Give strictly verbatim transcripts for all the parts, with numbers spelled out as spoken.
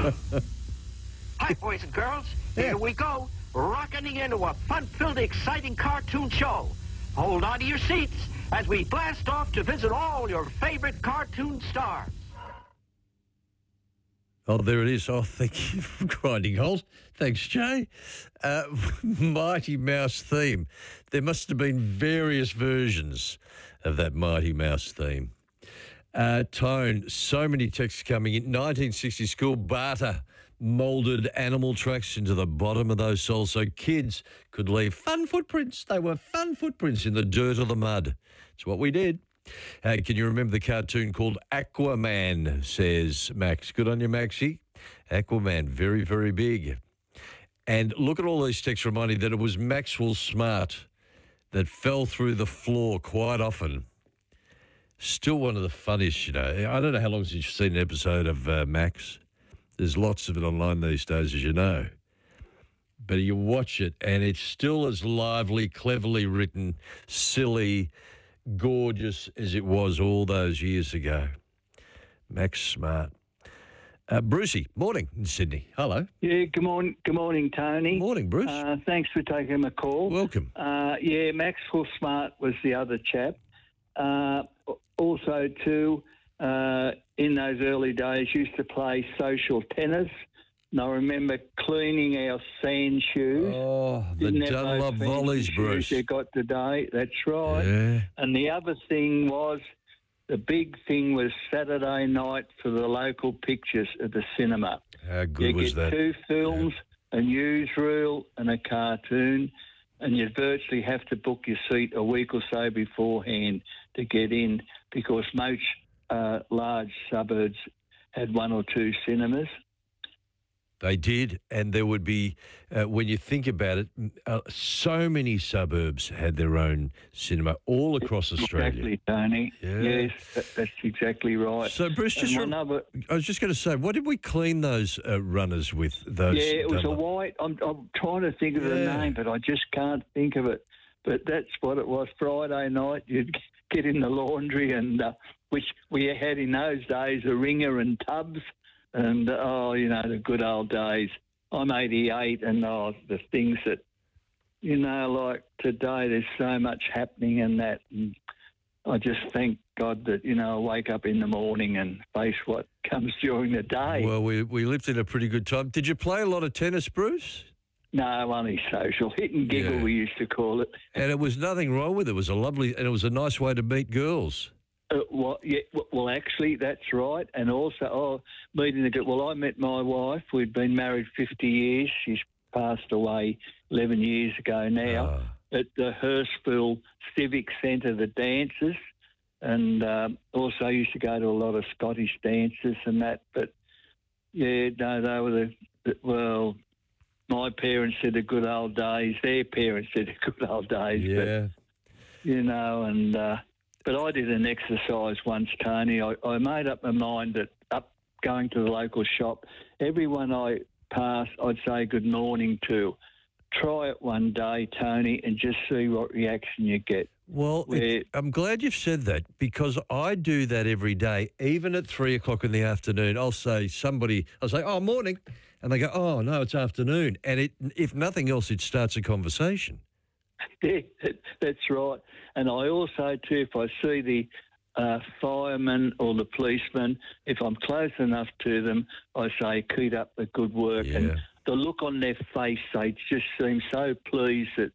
Hi, boys and girls. Yeah. Here we go, rocketing into a fun-filled, exciting cartoon show. Hold on to your seats as we blast off to visit all your favorite cartoon stars. Oh, there it is. Oh, thank you for grinding halt. Thanks, Jay. Uh, Mighty Mouse theme. There must have been various versions of that Mighty Mouse theme. Uh, Tone, so many texts coming in. nineteen sixty school barter moulded animal tracks into the bottom of those soles so kids could leave fun footprints. They were fun footprints in the dirt or the mud. It's what we did. Hey, can you remember the cartoon called Aquaman, says Max. Good on you, Maxie. Aquaman, very, very big. And look at all these texts reminding that it was Maxwell Smart that fell through the floor quite often. Still one of the funniest, you know. I don't know how long since you've seen an episode of uh, Max. There's lots of it online these days, as you know. But you watch it, and it's still as lively, cleverly written, silly, gorgeous as it was all those years ago. Max Smart. Uh, Brucey, morning in Sydney. Hello. Yeah, good morning, good morning, Tony. Morning, Bruce. Uh, thanks for taking my call. Welcome. Uh, yeah, Maxwell Smart was the other chap. Uh, also, too, uh, in those early days, used to play social tennis. And I remember cleaning our sand shoes. Oh, the Didn't have those Dunlop fancy volleys, shoes Bruce. you got today. That's right. Yeah. And the other thing was, the big thing was Saturday night for the local pictures at the cinema. How good you was get that? two films, a newsreel and a cartoon, and you'd virtually have to book your seat a week or so beforehand to get in because most uh, large suburbs had one or two cinemas. They did, and there would be, uh, when you think about it, uh, so many suburbs had their own cinema all across Australia. Exactly, Tony. Yeah. Yes, that, that's exactly right. So, Bruce, just And rem- another, I was just going to say, what did we clean those uh, runners with? Those yeah, it was a Dunlop? white. I'm, I'm trying to think of the Yeah. name, but I just can't think of it. But that's what it was. Friday night, you'd get in the laundry, and uh, which we had in those days, a wringer and tubs. And, oh, you know, the good old days. I'm eighty-eight, and oh, the things that, you know, like today, there's so much happening in that. And I just thank God that, you know, I wake up in the morning and face what comes during the day. Well, we, we lived in a pretty good time. Did you play a lot of tennis, Bruce? No, only social. Hit and giggle, Yeah. we used to call it. And it was nothing wrong with it. It was a lovely, and it was a nice way to meet girls. Uh, well, yeah, well, actually, that's right. And also, oh, meeting the girl. Well, I met my wife. We'd been married fifty years. She's passed away eleven years ago now. Ah. At the Hurstville Civic Centre, the dances. And um, also used to go to a lot of Scottish dances and that. But, yeah, no, they were the, the well, my parents said the good old days. Their parents said the good old days. Yeah. But, you know, and... Uh, But I did an exercise once, Tony. I, I made up my mind that up going to the local shop, everyone I passed, I'd say good morning to. Try it one day, Tony, and just see what reaction you get. Well, Where- it, I'm glad you've said that because I do that every day. Even at three o'clock in the afternoon, I'll say somebody, I'll say, oh, morning. And they go, oh, no, it's afternoon. And it, if nothing else, it starts a conversation. Yeah, that's right. And I also, too, if I see the uh, fireman or the policeman, if I'm close enough to them, I say, keep up the good work. Yeah. And the look on their face, they just seem so pleased that,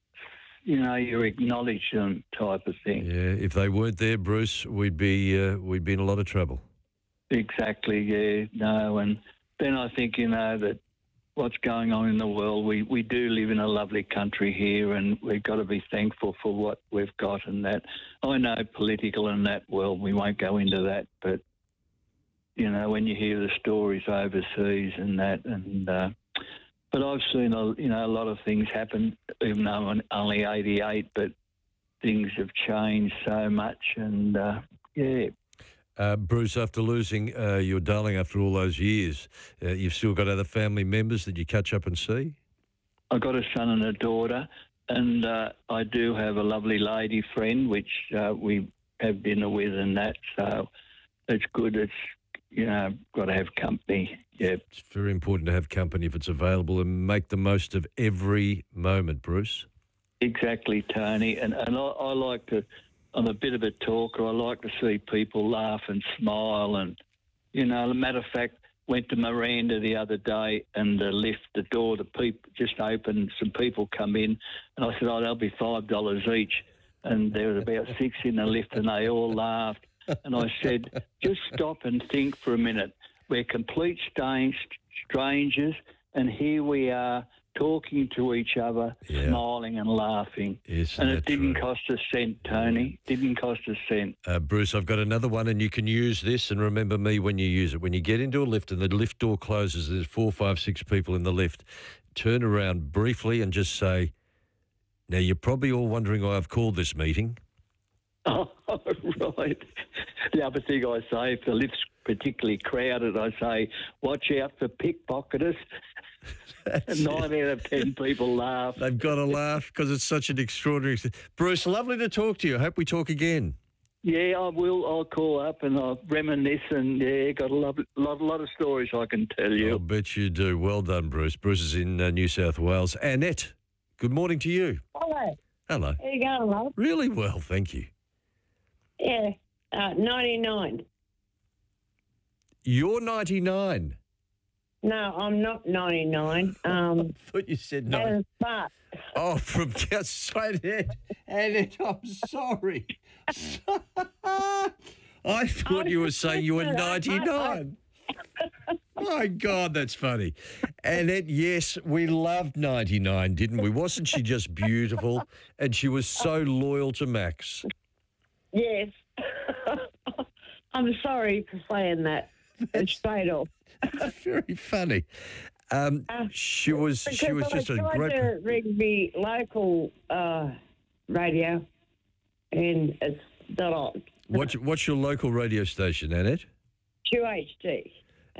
you know, you acknowledge them type of thing. Yeah, if they weren't there, Bruce, we'd be uh, we'd be in a lot of trouble. Exactly, yeah, no. And then I think, you know, that what's going on in the world, we, we do live in a lovely country here and we've got to be thankful for what we've got and that. I know political in that world, we won't go into that, but, you know, when you hear the stories overseas and that, and uh, but I've seen, a, you know, a lot of things happen, even though I'm only eighty-eight, but things have changed so much and, uh, yeah. Uh, Bruce, after losing uh, your darling after all those years, uh, you've still got other family members that you catch up and see? I've got a son and a daughter, and uh, I do have a lovely lady friend, which uh, we have dinner with and that, so it's good. It's you know, got to have company. Yeah. It's very important to have company if it's available and make the most of every moment, Bruce. Exactly, Tony. And, and I, I like to, I'm a bit of a talker. I like to see people laugh and smile. And, you know, as a matter of fact, went to Miranda the other day and the lift, the door, the people just opened, some people come in. And I said, oh, they'll be five dollars each. And there was about six in the lift and they all laughed. And I said, just stop and think for a minute. We're complete strange, strangers and here we are talking to each other, yeah. smiling and laughing. Isn't and it didn't true? cost a cent, Tony. Didn't cost a cent. Uh, Bruce, I've got another one, and you can use this, and remember me when you use it. When you get into a lift and the lift door closes, there's four, five, six people in the lift, turn around briefly and just say, now, you're probably all wondering why I've called this meeting. Oh, right. The other thing I say, if the lift's particularly crowded, I say, watch out for pickpocketers. And nine out of ten people laugh. They've got to laugh because it's such an extraordinary thing. Bruce, lovely to talk to you. I hope we talk again. Yeah, I will. I'll call up and I'll reminisce and, yeah, got a lot, lot, lot of stories I can tell you. I'll bet you do. Well done, Bruce. Bruce is in uh, New South Wales. Annette, good morning to you. Hello. Hello. How you going, love? Really well, thank you. Yeah, uh, ninety-nine. You're ninety-nine. No, I'm not ninety-nine. Um, I thought you said that nine. was but. Oh, from outside it. Annette, I'm sorry. I thought you were saying you were ninety-nine. My God, that's funny. Annette, yes, we loved ninety-nine, didn't we? Wasn't she just beautiful? And she was so loyal to Max. Yes. I'm sorry for saying that. It's straight off. Very funny. Um, Uh, she was she was because just I a tried great. to ring the local uh, radio, and it's not on. What's, what's your local radio station, Annette? Q H D.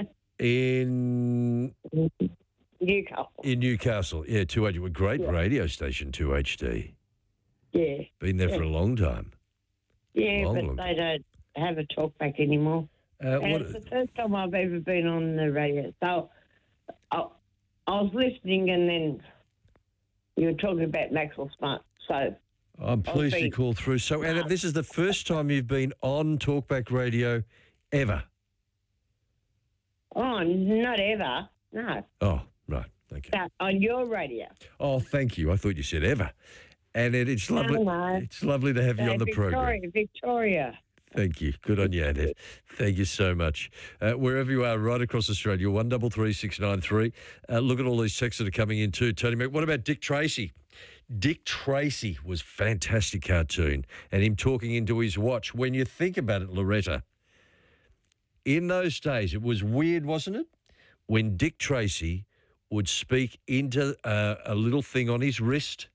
In Newcastle. in Newcastle, yeah, two H D. A great Yeah. radio station, two H D. Yeah. Been there Yeah. for a long time. Yeah, Long, but long they don't have a talkback anymore. Uh, And what, it's the first time I've ever been on the radio. So I, I was listening and then you were talking about Maxwell Smart. So, I'm pleased you been- called through. So, Annette, this is the first time you've been on Talkback Radio ever. oh, not ever. No. Oh, right. Okay. But on your radio. Oh, thank you. I thought you said ever. And it, it's lovely. no. It's lovely to have you So on the Victoria, program. Victoria. Thank you. Good on you, Annette. Thank you so much. Uh, wherever you are, right across Australia, one double three six nine three. Uh, look at all these texts that are coming in too, Tony. What about Dick Tracy? Dick Tracy was a fantastic cartoon, and him talking into his watch. When you think about it, Loretta, in those days, it was weird, wasn't it? When Dick Tracy would speak into uh, a little thing on his wrist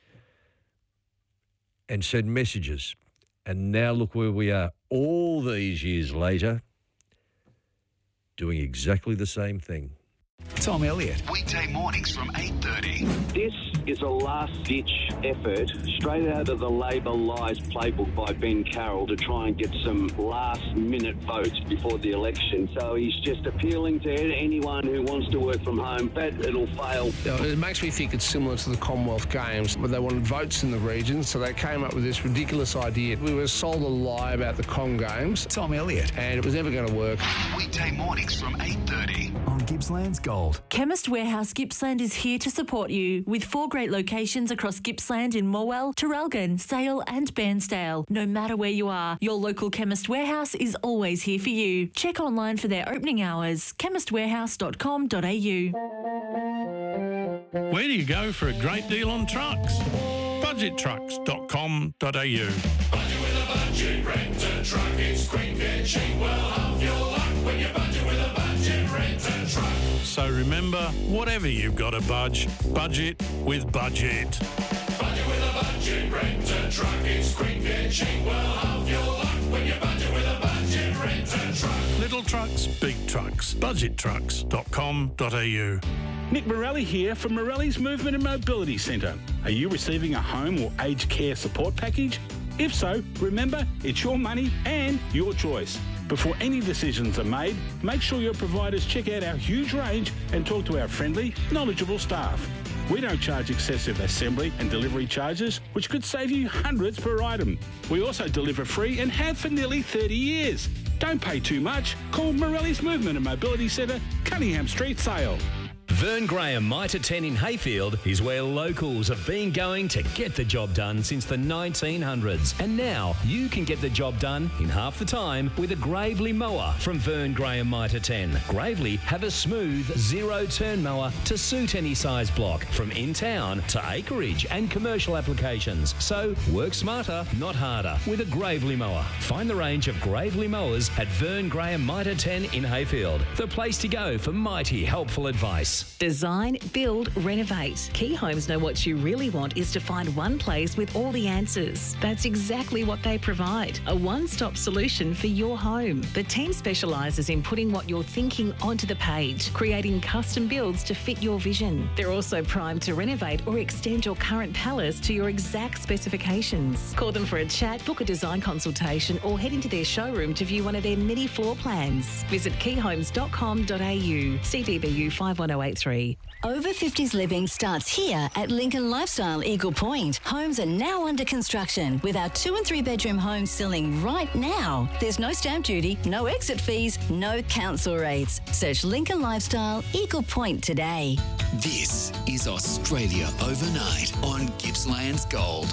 and send messages. And now look where we are, all these years later, doing exactly the same thing. Tom Elliott. Weekday mornings from eight thirty. This is a last-ditch effort straight out of the Labor Lies playbook by Ben Carroll to try and get some last-minute votes before the election. So he's just appealing to anyone who wants to work from home, but it'll fail. You know, it makes me think it's similar to the Commonwealth Games, where they wanted votes in the region, so they came up with this ridiculous idea. We were sold a lie about the Com Games, Tom Elliott and it was never going to work. Weekday mornings from eight thirty. on Gippsland's Gold. Chemist Warehouse Gippsland is here to support you with four great locations across Gippsland in Morwell, Traralgon, Sale and Bairnsdale. No matter where you are, your local Chemist Warehouse is always here for you. Check online for their opening hours, chemist warehouse dot com dot a u. Where do you go for a great deal on trucks? budget trucks dot com dot a u. Budget with a budget, rent a truck. It's quick and cheap. Well, have your luck when you budget with a budget, rent a truck. So remember, whatever you've got to budge, budget with Budget. Budget with a budget, rent a truck. It's quick and cheap. Well, have your luck when you budget with a budget, rent a truck. Little trucks, big trucks. budget trucks dot com dot a u. Nick Morelli here from Morelli's Movement and Mobility Centre. Are you receiving a home or aged care support package? If so, remember, it's your money and your choice. Before any decisions are made, make sure your providers check out our huge range and talk to our friendly, knowledgeable staff. We don't charge excessive assembly and delivery charges, which could save you hundreds per item. We also deliver free and have for nearly thirty years. Don't pay too much. Call Morelli's Movement and Mobility Centre, Cunningham Street, Sale. Vern Graham Mitre ten in Hayfield is where locals have been going to get the job done since the nineteen hundreds. And now you can get the job done in half the time with a Gravely mower from Vern Graham Mitre ten. Gravely have a smooth zero-turn mower to suit any size block, from in-town to acreage and commercial applications. So work smarter, not harder, with a Gravely mower. Find the range of Gravely mowers at Vern Graham Mitre ten in Hayfield, the place to go for mighty helpful advice. Design, build, renovate. Key Homes know what you really want is to find one place with all the answers. That's exactly what they provide. A one-stop solution for your home. The team specialises in putting what you're thinking onto the page, creating custom builds to fit your vision. They're also primed to renovate or extend your current palace to your exact specifications. Call them for a chat, book a design consultation, or head into their showroom to view one of their many floor plans. Visit key homes dot com dot a u. C D B U five one zero eight three. Over fifties living starts here at Lincoln Lifestyle Eagle Point. Homes are now under construction with our two and three bedroom homes selling right now. There's no stamp duty, no exit fees, no council rates. Search Lincoln Lifestyle Eagle Point today. This is Australia Overnight on Gippsland's Gold.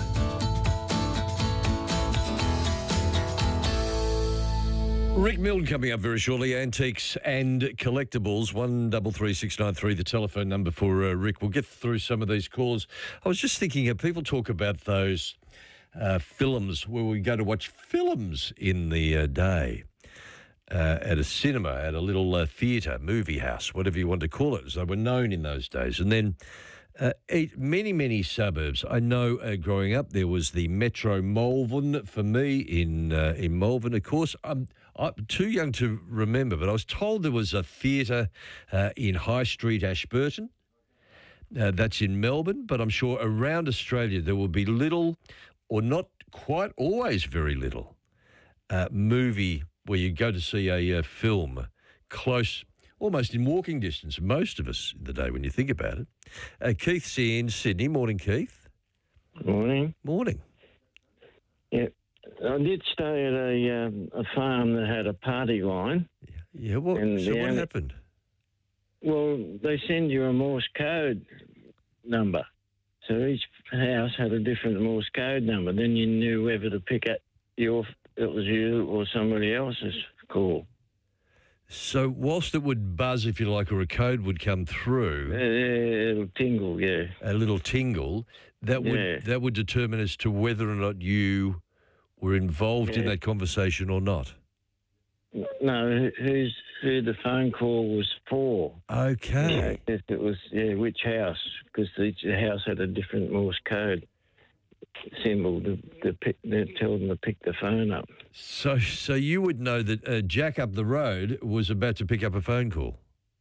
Rick Milne coming up very shortly. Antiques and collectibles. One double three six nine three. The telephone number for uh, Rick. We'll get through some of these calls. I was just thinking, uh, people talk about those uh, films where we go to watch films in the uh, day uh, at a cinema, at a little uh, theatre, movie house, whatever you want to call it, as they were known in those days. And then uh, eight, many, many suburbs. I know uh, growing up there was the Metro Malvern for me in uh, in Malvern. Of course, I'm. I'm too young to remember, but I was told there was a theatre uh, in High Street, Ashburton. Uh, that's in Melbourne, but I'm sure around Australia there will be little, or not quite always very little, uh, movie where you go to see a uh, film close, almost in walking distance, most of us in the day when you think about it. Uh, Keith's in Sydney. Morning, Keith. Morning. Morning. Yeah. I did stay at a um, a farm that had a party line. Yeah, what, and so what only, happened? Well, they send you a Morse code number. So each house had a different Morse code number. Then you knew whether to pick up your, it was you or somebody else's call. So whilst it would buzz, if you like, or a code would come through, uh, it'll tingle, yeah, a little tingle, that would yeah. that would determine as to whether or not you were involved yeah. in that conversation or not. No, who's who the phone call was for? Okay. Yeah, if it was yeah, which house? Because each house had a different Morse code symbol to, to pick, to tell them to pick the phone up. So, so you would know that uh, Jack up the road was about to pick up a phone call.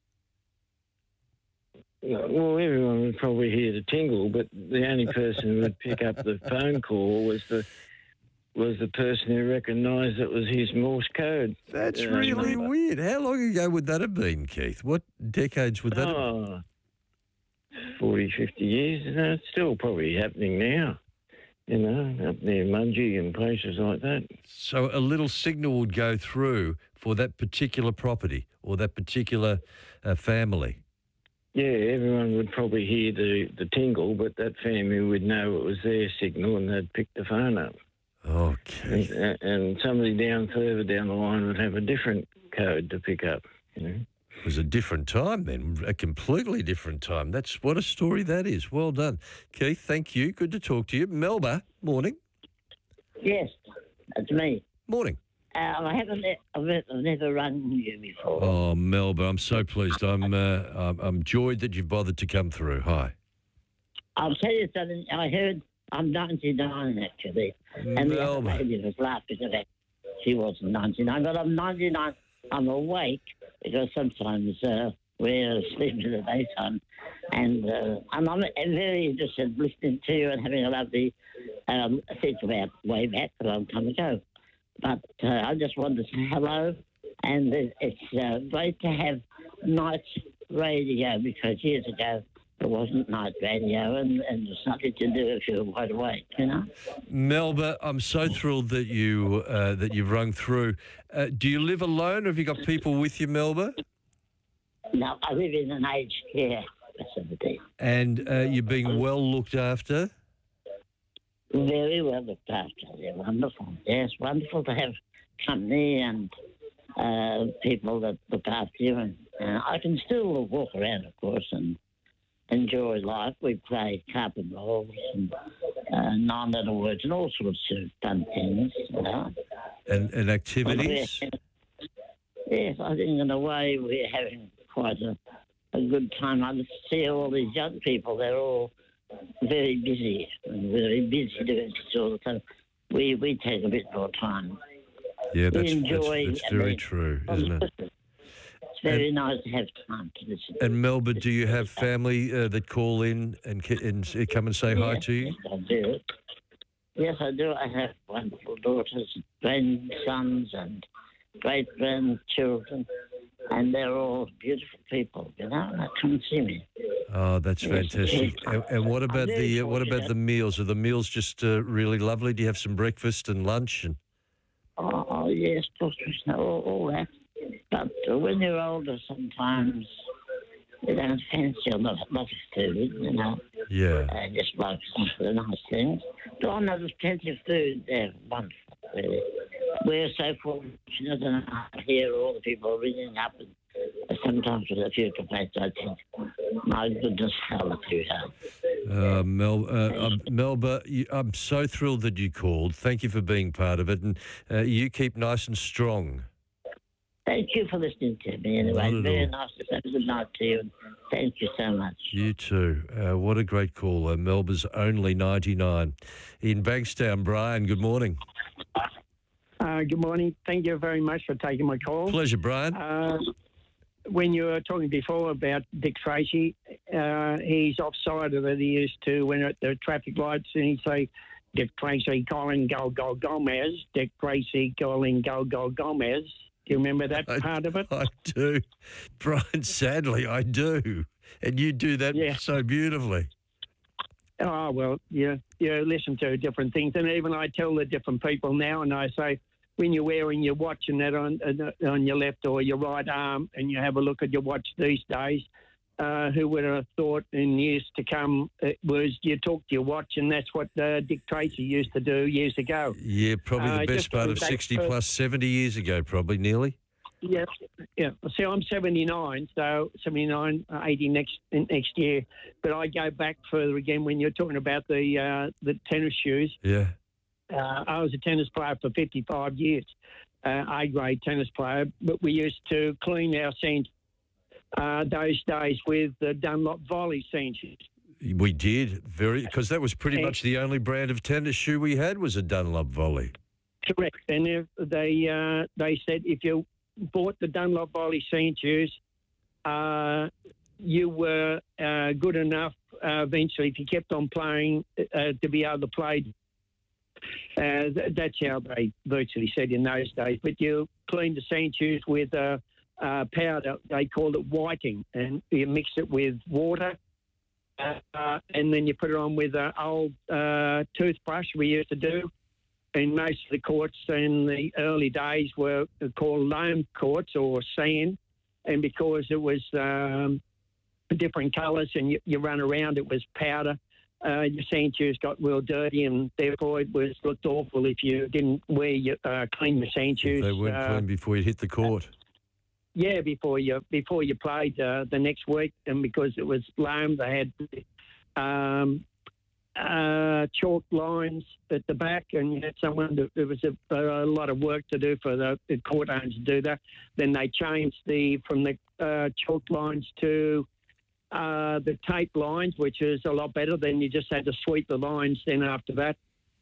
Well, everyone would probably hear the tingle, but the only person who would pick up the phone call was the was the person who recognised it was his Morse code. That's uh, really number. weird. How long ago would that have been, Keith? What decades would that have been? Oh, forty, fifty years. You know, it's still probably happening now, you know, up near Mudgee and places like that. So a little signal would go through for that particular property or that particular uh, family. Yeah, everyone would probably hear the, the tingle, but that family would know it was their signal and they'd pick the phone up. Okay. And, and somebody down further down the line would have a different code to pick up, you know. It was a different time then, a completely different time. That's what a story that is. Well done. Keith, thank you. Good to talk to you. Melba, morning. Yes, that's me. Morning. Uh, I haven't, I've never run you before. Oh, Melba, I'm so pleased. I'm, uh, I'm, I'm joyed that you've bothered to come through. Hi. I'll tell you something. I heard I'm ninety-nine, actually. And the other lady was laughing at that. She wasn't ninety-nine, but I'm ninety-nine. I'm awake because sometimes uh, we're asleep in the daytime. And, uh, and I'm very interested in listening to you and having a lovely um, think about way back a long time ago. but uh, I just wanted to say hello, and it, it's uh, great to have night radio because years ago there wasn't night radio, and, and there's nothing to do if you're wide awake, you know. Melba, I'm so thrilled that you uh, that you've rung through. Uh, do you live alone, or have you got people with you, Melba? No, I live in an aged care facility. And uh, you're being well looked after? Very well looked after. They're wonderful. Yes, wonderful to have company and uh, people that look after you. And uh, I can still walk around, of course, and enjoy life. We play carpet rolls and uh, nine-letter words and all sorts of fun things, you know. And, and activities? Yes, I think in a way we're having quite a, a good time. I see all these young people, they're all very busy and very busy doing this all the time. We we take a bit more time. Yeah, We that's, enjoy that's, that's very being- true, isn't it? It's very And- nice to have time to listen. And Melba, do you have family uh, that call in and, ki- and s- come and say hi Yes, to you? Yes, I do. Yes, I do. I have wonderful daughters, grandsons, and great grandchildren, and they're all beautiful people. You know, they come and see me. Oh, that's Yes, fantastic. yes. And, and what about I'm the very uh, what about fortunate. the meals? Are the meals just uh, really lovely? Do you have some breakfast and lunch? And Oh, oh yes, of course, all, all that. But uh, when you're older, sometimes you don't fancy a lot, lot of food, you know. yeah, Uh, just like some of the nice things. But I know there's plenty of food there. Wonderful, really. We're so fortunate, and I hear all the people ringing up, and sometimes with a few complaints, I think, my goodness, how lucky we are. uh, Mel, uh, um, Melba, you, I'm so thrilled that you called. Thank you for being part of it, and uh, you keep nice and strong. Thank you for listening to me anyway. Not at Very all. nice to say good night to you, and thank you so much. You too. Uh, what a great call. Uh, Melba's only ninety-nine. In Bankstown, Brian, good morning. Uh, good morning. Thank you very much for taking my call. Pleasure, Brian. Uh, when you were talking before about Dick Tracy, uh, he's offside of it. He used to, when at the traffic lights, and he'd say, Dick Tracy calling Go Go Gomez, Dick Tracy calling Go Go Gomez. Do you remember that I, part of it? I do. Brian, sadly, I do. And you do that Yeah. so beautifully. Oh, well, you, you listen to different things. And even I tell the different people now, and I say, when you're wearing your watch and that on, on your left or your right arm, and you have a look at your watch these days, uh, who would have thought in years to come it was you talk to your watch, and that's what uh, Dick Tracy used to do years ago. Yeah, probably the Uh, best just part going of back sixty for- plus seventy years ago, probably nearly. Yeah, yeah. See, I'm seventy-nine, so seventy-nine, uh, eighty next next year. But I go back further again when you're talking about the uh, the tennis shoes. Yeah. Uh, I was a tennis player for fifty-five years, uh, A-grade tennis player. But we used to clean our sand uh, those days with the Dunlop Volley sand shoes. We did, very because that was pretty And- much the only brand of tennis shoe we had was a Dunlop Volley. Correct. And if they uh, they said if you bought the Dunlop Volley sand shoes, uh, you were uh, good enough uh, eventually if you kept on playing uh, to be able to play. Uh, th- that's how they virtually said in those days. But you cleaned the sand shoes with uh, uh, powder. They called it whiting, and you mix it with water. Uh, and then you put it on with an old uh, toothbrush we used to do. And most of the courts in the early days were called loam courts or sand. And because it was um, different colours and you, you run around, it was powder. Uh, your sand shoes got real dirty, and therefore it was looked awful if you didn't wear your uh, clean your sand shoes. They weren't uh, clean before you hit the court. Yeah, before you before you played uh, the next week, and because it was loam, they had um, uh, chalk lines at the back, and you had someone that there was a, a lot of work to do for the, the court owners to do that. Then they changed the from the uh, chalk lines to uh, the tape lines, which is a lot better. Then you just had to sweep the lines. Then after that.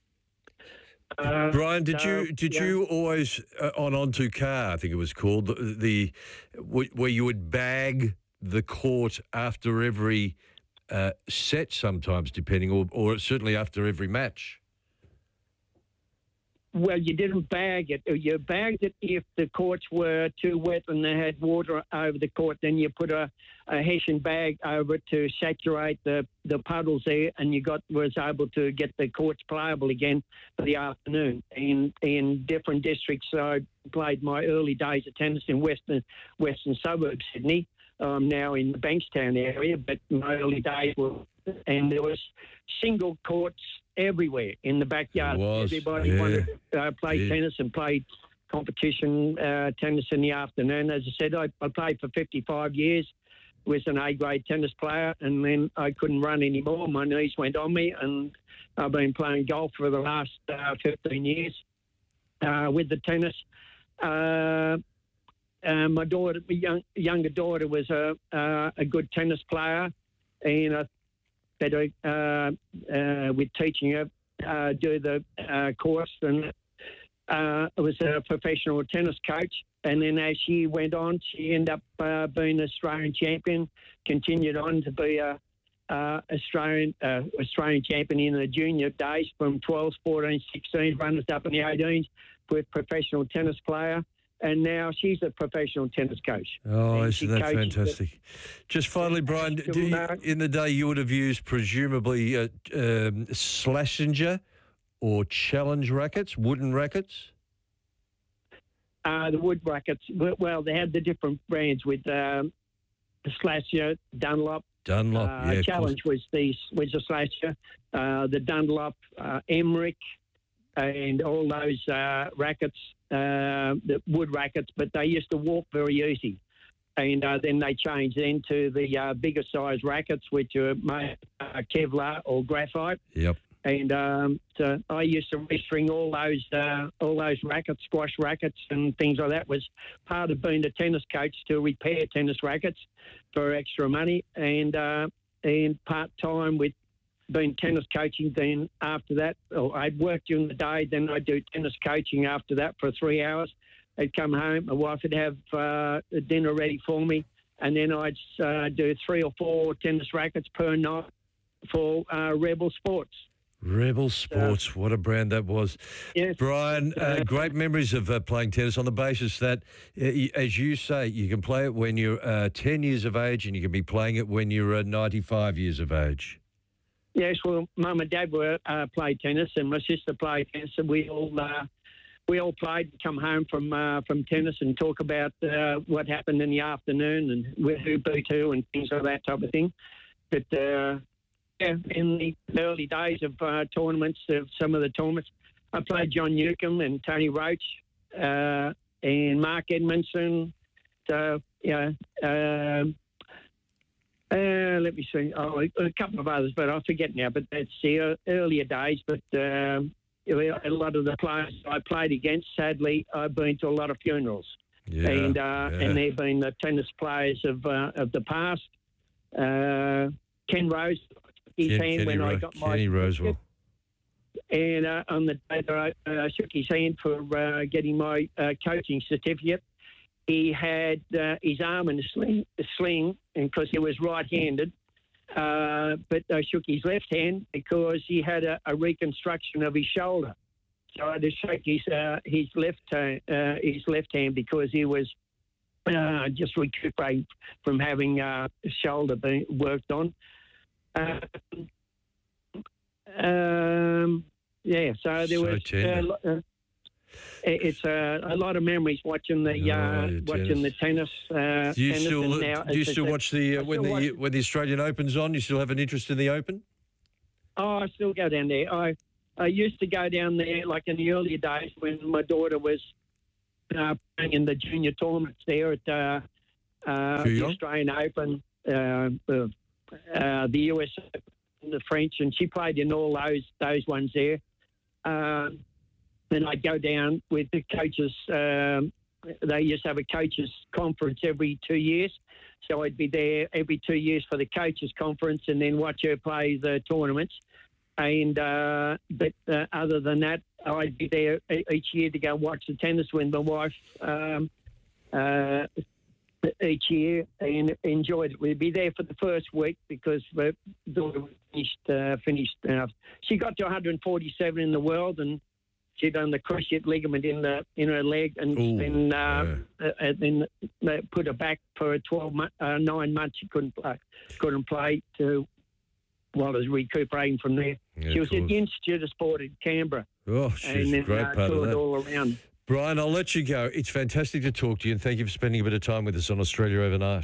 Uh, Brian, did so, you did yeah. you always uh, on Onto Car, I think it was called, the, the wh- where you would bag the court after every uh, set, sometimes depending, or or certainly after every match? well, you didn't bag it. You bagged it if the courts were too wet and they had water over the court. Then you put a, a hessian bag over it to saturate the, the puddles there, and you got was able to get the courts playable again for the afternoon. In in different districts, I played my early days of tennis in western western suburbs Sydney. I'm now in the Bankstown area, but my early days were, and there was single courts everywhere in the backyard. Was, Everybody yeah. wanted to uh, play Yeah. tennis and played competition uh, tennis in the afternoon. As I said, I, I played for fifty-five years, was an A-grade tennis player, and then I couldn't run anymore. My knees went on me, and I've been playing golf for the last uh, fifteen years uh, with the tennis. Uh, uh, my daughter, my young, younger daughter was a, uh, a good tennis player, and I better uh, uh, with teaching her uh, do the uh, course, and uh, I was a professional tennis coach. And then as she went on, she ended up uh, being Australian champion, continued on to be a uh, Australian uh, Australian champion in the junior days from twelve, fourteen, sixteen, runners up in the eighteens, with professional tennis player. And now she's a professional tennis coach. Oh, And she isn't that coaches fantastic? Just finally, Brian, to, do you, uh, in the day you would have used presumably uh, um, Schlesinger or Challenge rackets, wooden rackets? Uh, the wood rackets, well, they had the different brands with um, the Slasher, Dunlop. Dunlop, uh, yeah, of Challenge was the was the Slasher, uh, the Dunlop, uh, Emmerich, and all those uh, rackets, uh, the wood rackets, but they used to walk very easy. And uh, then they changed into the uh, bigger size rackets, which are made uh, Kevlar or graphite. Yep. And um, so I used to restring all those uh, all those rackets, squash rackets and things like that. Was part of being a tennis coach to repair tennis rackets for extra money, and uh, and part time with being tennis coaching. Then after that, oh, I'd work during the day. Then I'd do tennis coaching after that for three hours. I'd come home. My wife would have uh, dinner ready for me, and then I'd uh, do three or four tennis rackets per night for uh, Rebel Sports. Rebel Sports, what a brand that was. Yes. Brian, uh, Uh, great memories of uh, playing tennis on the basis that, uh, y- as you say, you can play it when you're uh, ten years of age and you can be playing it when you're uh, ninety-five years of age. Yes, well, Mum and Dad were uh, played tennis, and my sister played tennis, and we all uh, we all played. Come home from uh, from tennis and talk about uh, what happened in the afternoon and where- who beat who and things like that type of thing. But uh, yeah, in the early days of uh, tournaments, of some of the tournaments, I played John Newcomb and Tony Roach uh, and Mark Edmondson. So yeah. Um, Uh, let me see. Oh, a couple of others, but I forget now. But that's the uh, earlier days. But um, a lot of the players I played against, sadly, I've been to a lot of funerals, Yeah, and uh, yeah. and they've been the tennis players of uh, of the past. Uh, Ken Rose, his Ken- hand Kenny when I Ro- got my Kenny Rosewell. and uh, on the day that I uh, shook his hand for uh, getting my uh, coaching certificate, he had uh, his arm in a sling, a sling, and because he was right-handed, uh, but I shook his left hand because he had a, a reconstruction of his shoulder. So I had to shake his uh, his left hand, uh, his left hand because he was uh, just recuperating from having uh, his shoulder being worked on. Uh, um, yeah, so there So was. tender. Uh, uh, it's uh, a lot of memories watching the uh, Oh, watching the tennis. Uh, Do you tennis still and now, do you as I still said, watch the uh, I when still the watch- when the Australian Open's on? You still have an interest in the Open? Oh, I still go down there. I I used to go down there like in the earlier days when my daughter was uh, playing in the junior tournaments there at uh, uh, the Fillon? Australian Open, uh, uh, uh, the U S Open, the French, and she played in all those those ones there. Um, then I'd go down with the coaches. Um, they used to have a coaches conference every two years. So I'd be there every two years for the coaches conference and then watch her play the tournaments. And uh, but uh, other than that, I'd be there e- each year to go watch the tennis with my wife um, uh, each year and enjoyed it. We'd be there for the first week because the daughter finished. Uh, finished uh, she got to one hundred forty-seven in the world, and ruptured on the cruciate ligament in the in her leg, and Ooh, then uh, yeah. uh, and then they put her back for twelve months, uh, nine months. She couldn't play, couldn't play to while I was recuperating from there. Yeah, she was of at the course. Institute of Sport in Canberra. Oh, she's and a then, great uh, part of toured that. all around. Brian, I'll let you go. It's fantastic to talk to you, and thank you for spending a bit of time with us on Australia Overnight.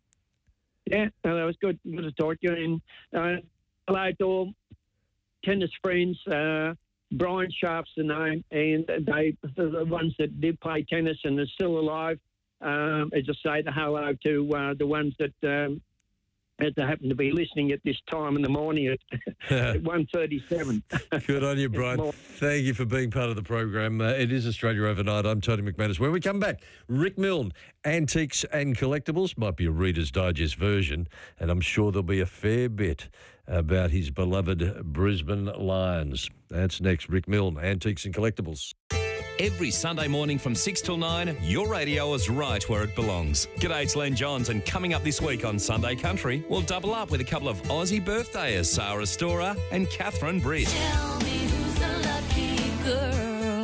Yeah, no, that was good. Good to talk to you. And uh, hello to all tennis friends. Uh, Brian Sharp's the name, and they the ones that did play tennis and are still alive. Um, I just say the hello to uh, the ones that um, that happen to be listening at this time in the morning at, at one thirty-seven. Good on you, Brian. Thank you for being part of the program. Uh, it is Australia Overnight. I'm Tony McManus. When we come back, Rick Milne, Antiques and Collectibles, might be a Reader's Digest version, and I'm sure there'll be a fair bit about his beloved Brisbane Lions. That's next. Rick Milne, Antiques and Collectibles. Every Sunday morning from six till nine, your radio is right where it belongs. G'day, it's Len Johns, and coming up this week on Sunday Country, we'll double up with a couple of Aussie birthdayers, Sarah Storer and Catherine Britt. Tell me who's the lucky girl.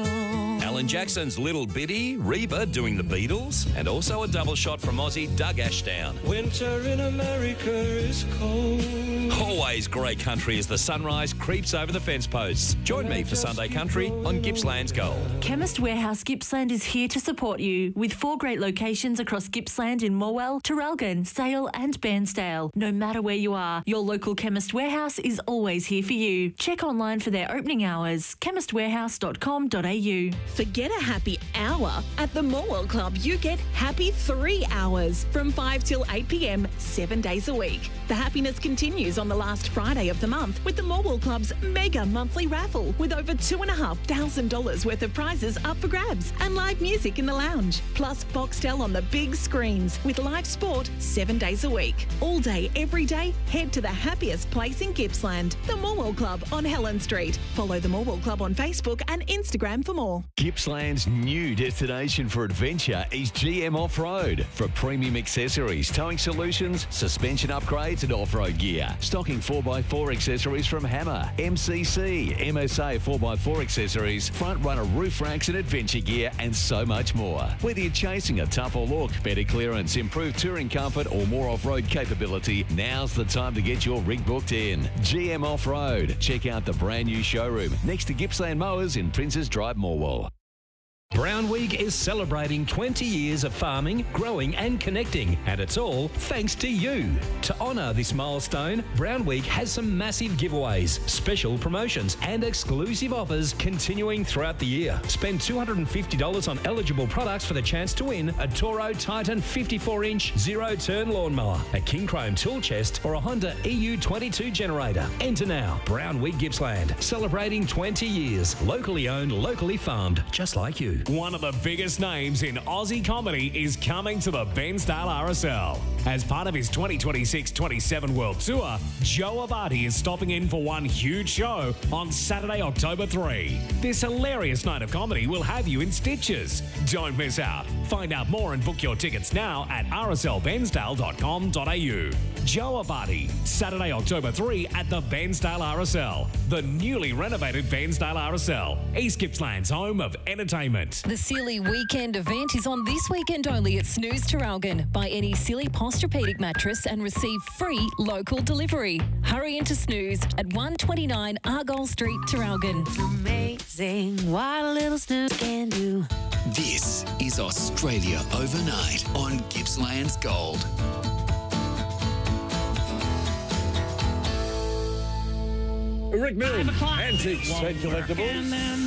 Alan Jackson's Little Bitty, Reba doing the Beatles, and also a double shot from Aussie Doug Ashdown. Winter in America is cold. Always great country as the sunrise creeps over the fence posts. Join me for Sunday Country on Gippsland's Gold. Chemist Warehouse Gippsland is here to support you with four great locations across Gippsland in Morwell, Traralgon, Sale and Bairnsdale. No matter where you are, your local Chemist Warehouse is always here for you. Check online for their opening hours, chemist warehouse dot com dot a u. Forget a happy hour. At the Morwell Club, you get happy three hours from five till eight p m, seven days a week. The happiness continues on the last Friday of the month with the Morwell Club's mega monthly raffle with over two thousand five hundred dollars worth of prizes up for grabs and live music in the lounge. Plus Foxtel on the big screens with live sport seven days a week. All day, every day, head to the happiest place in Gippsland, the Morwell Club on Helen Street. Follow the Morwell Club on Facebook and Instagram for more. Gippsland's new destination for adventure is G M Off-Road. For premium accessories, towing solutions, suspension upgrades and off-road gear. Stocking four by four accessories from Hammer, M C C, M S A four by four accessories, front runner roof racks and adventure gear and so much more. Whether you're chasing a tougher look, better clearance, improved touring comfort or more off-road capability, now's the time to get your rig booked in. G M Off-Road. Check out the brand new showroom next to Gippsland Mowers in Princes Drive, Morwell. Brownweek is celebrating twenty years of farming, growing and connecting, and it's all thanks to you. To honour this milestone, Brownweek has some massive giveaways, special promotions and exclusive offers continuing throughout the year. Spend two hundred fifty dollars on eligible products for the chance to win a Toro Titan fifty-four inch zero-turn lawnmower, a King Chrome tool chest or a Honda E U twenty-two generator. Enter now. Brownweek Gippsland, celebrating twenty years. Locally owned, locally farmed, just like you. One of the biggest names in Aussie comedy is coming to the Bairnsdale R S L. As part of his twenty twenty-six twenty-seven World Tour, Joe Abati is stopping in for one huge show on Saturday, October third. This hilarious night of comedy will have you in stitches. Don't miss out. Find out more and book your tickets now at r s l bairnsdale dot com dot a u. Joe Abati, Saturday, October third at the Bairnsdale R S L, the newly renovated Bairnsdale R S L, East Gippsland's home of entertainment. The Sealy Weekend event is on this weekend only at Snooze Traralgon. Buy any Sealy Posturepedic mattress and receive free local delivery. Hurry into Snooze at one twenty-nine Argyle Street, Traralgon. It's amazing what a little snooze can do. This is Australia Overnight on Gippsland's Gold. Rick Milne, Antiques and Collectibles.